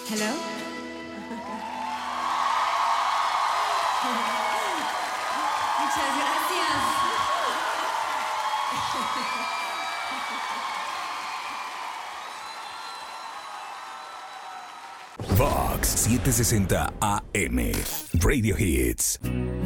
Hello. Muchas gracias. Vox 760 AM. Radio Hits.